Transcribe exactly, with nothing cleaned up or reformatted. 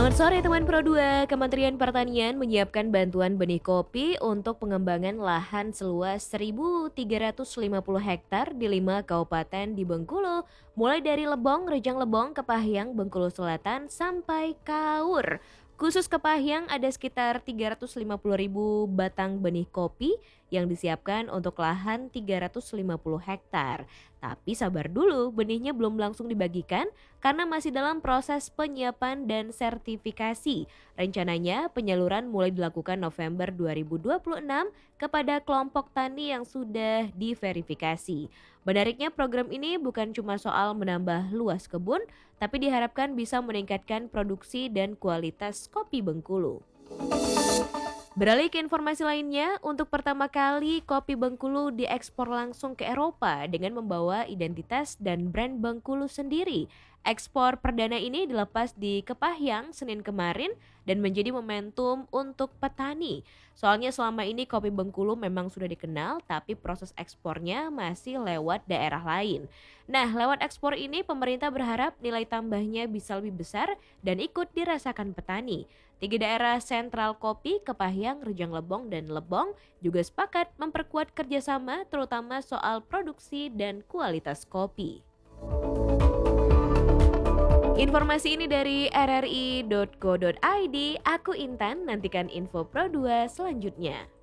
Selamat sore teman Pro dua. Kementerian Pertanian menyiapkan bantuan benih kopi untuk pengembangan lahan seluas seribu tiga ratus lima puluh hektar di lima kabupaten di Bengkulu, mulai dari Lebong, Rejang Lebong, Kepahyang, Bengkulu Selatan sampai Kaur. Khusus Kepahyang ada sekitar tiga ratus lima puluh ribu batang benih kopi yang disiapkan untuk lahan tiga ratus lima puluh hektar. Tapi sabar dulu, benihnya belum langsung dibagikan karena masih dalam proses penyiapan dan sertifikasi. Rencananya penyaluran mulai dilakukan November dua ribu dua puluh enam kepada kelompok tani yang sudah diverifikasi. Menariknya program ini bukan cuma soal menambah luas kebun, tapi diharapkan bisa meningkatkan produksi dan kualitas kopi Bengkulu. Beralih ke informasi lainnya, untuk pertama kali kopi Bengkulu diekspor langsung ke Eropa dengan membawa identitas dan brand Bengkulu sendiri. Ekspor perdana ini dilepas di Kepahyang Senin kemarin dan menjadi momentum untuk petani. Soalnya selama ini kopi Bengkulu memang sudah dikenal, tapi proses ekspornya masih lewat daerah lain. Nah, lewat ekspor ini pemerintah berharap nilai tambahnya bisa lebih besar dan ikut dirasakan petani. Tiga daerah sentral kopi, Kepahyang, Rejang Lebong, dan Lebong juga sepakat memperkuat kerjasama terutama soal produksi dan kualitas kopi. Informasi ini dari r r i titik co titik i d. Aku Intan, nantikan info Pro dua selanjutnya.